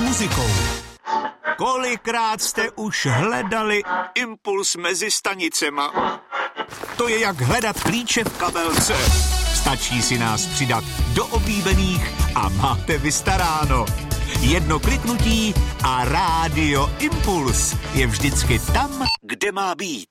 muzikou. Kolikrát jste už hledali impuls mezi stanicema? To je jak hledat klíče v kabelce. Stačí si nás přidat do oblíbených a máte vystaráno. Jedno kliknutí a Rádio Impuls je vždycky tam, kde má být.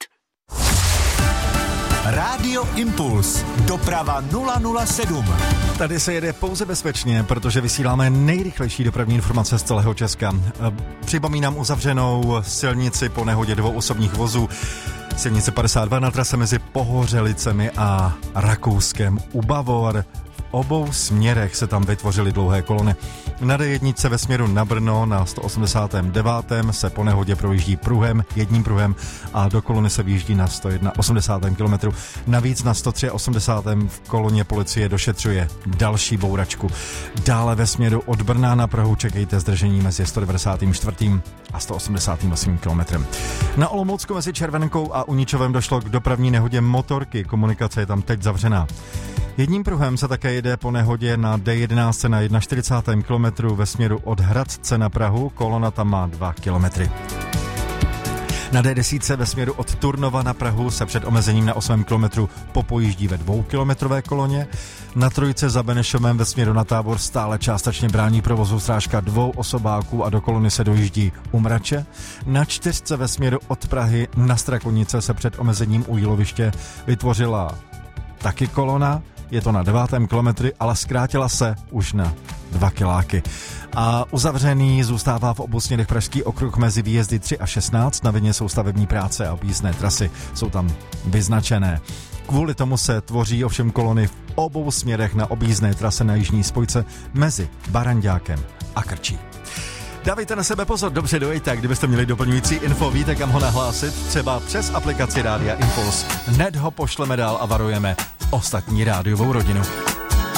Rádio Impuls. Doprava 007. Tady se jede pouze bezpečně, protože vysíláme nejrychlejší dopravní informace z celého Česka. Připomínám uzavřenou silnici po nehodě 2 osobních vozů. Silnice 52 na trase mezi Pohořelicemi a Rakouskem u Bavor. V obou směrech se tam vytvořily dlouhé kolony. Na D1 ve směru na Brno na 189. se po nehodě projíždí jedním pruhem a do kolony se vyjíždí na 181 km. Navíc na 183. v koloně policie došetřuje další bouračku. Dále ve směru od Brna na Prahu čekejte zdržení mezi 194. a 188 km. Na Olomoucku mezi Červenkou a Uničovem došlo k dopravní nehodě motorky. Komunikace je tam teď zavřená. Jedním pruhem se také jede po nehodě na D11 na 41. kilometru ve směru od Hradce na Prahu. Kolona tam má 2 kilometry. Na D10 ve směru od Turnova na Prahu se před omezením na 8 kilometru popojíždí ve 2kilometrové koloně. Na Trojce za Benešovem ve směru na Tábor stále částečně brání provozu srážka 2 osobáků a do kolony se dojíždí u Mrače. Na 4 ve směru od Prahy na Strakonice se před omezením u Jíloviště vytvořila taky kolona. Je to na 9. kilometru, ale zkrátila se už na 2 kiláky. A uzavřený zůstává v obou směrech Pražský okruh mezi výjezdy 3 a 16. Na vině jsou stavební práce a objízdné trasy jsou tam vyznačené. Kvůli tomu se tvoří ovšem kolony v obou směrech na objízdné trase na jižní spojce mezi Baranďákem a Krčí. Dávejte na sebe pozor, dobře dojďte, kdybyste měli doplňující info, víte kam ho nahlásit, třeba přes aplikaci Rádia Impuls. Hned ho pošleme dál a varujeme ostatní rádiovou rodinu.